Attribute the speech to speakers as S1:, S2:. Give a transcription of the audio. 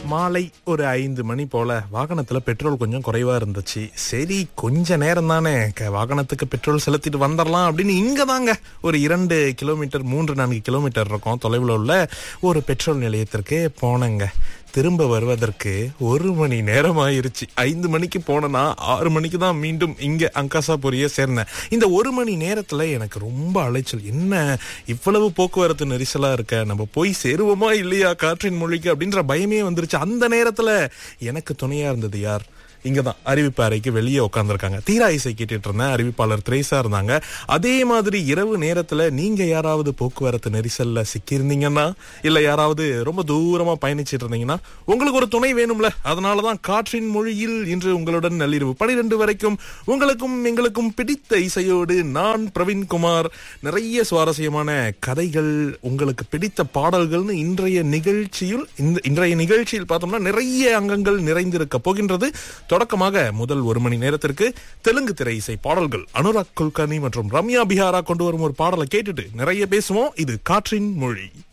S1: மாலை ஒரு 5 மணி போல வாகனத்துல பெட்ரோல் கொஞ்சம் குறைவா இருந்துச்சு. சரி, கொஞ்ச நேரம் தானே வாகனத்துக்கு பெட்ரோல் செலுத்திட்டு வந்துடலாம் அப்படின்னு இங்க தாங்க ஒரு 2 கிலோமீட்டர் 3-4 கிலோமீட்டர் இருக்கும் தொலைவில் உள்ள ஒரு பெட்ரோல் நிலையத்திற்கு போனேங்க. திரும்ப வருவதற்கு 1 மணி நேரம் ஆயிருச்சு. 5 மணிக்கு போனேன்னா 6 மணிக்கு தான் மீண்டும் இங்க அங்காசாபுரிய சேர்ந்தேன். இந்த 1 மணி நேரத்துல எனக்கு ரொம்ப அலைச்சல். என்ன இவ்வளவு போக்குவரத்து நெரிசலா இருக்க, நம்ம போய் சேருவோமா இல்லையா காற்றின் மொழிக்கு அப்படின்ற பயமே வந்துருச்சு. அந்த நேரத்துல எனக்கு துணையா இருந்தது யார்? இங்கதான் அறிவிப்பு அறைக்கு வெளியே உட்காந்துருக்காங்க. தீரா இசை கேட்டுட்டு இருந்தேன். அறிவிப்பாளர் திரேசா இருந்தாங்க. அதே மாதிரி இரவு நேரத்துல நீங்க யாராவது போக்குவரத்து நெரிசல்ல சிக்கியிருந்தீங்கன்னா, இல்ல யாராவது ரொம்ப தூரமா பயணிச்சிட்டு இருந்தீங்கன்னா உங்களுக்கு ஒரு துணை வேணும்ல. அதனாலதான் காற்றின் மொழியில் இன்று உங்களுடன் நள்ளிரவு 12 வரைக்கும் உங்களுக்கும் எங்களுக்கும் பிடித்த இசையோடு நான் பிரவீன்குமார். நிறைய சுவாரஸ்யமான கதைகள், உங்களுக்கு பிடித்த பாடல்கள்னு இன்றைய நிகழ்ச்சியில் பார்த்தோம்னா நிறைய அங்கங்கள் நிறைந்திருக்க போகின்றது. தொடக்கமாக முதல் 1 மணி நேரத்திற்கு தெலுங்கு திரை இசை பாடல்கள், அனுராக் குல்கர்னி மற்றும் ரம்யா பிஹாரா கொண்டு வரும் ஒரு பாடலை கேட்டுட்டு நிறைய பேசுவோம். இது காற்றின் மொழி.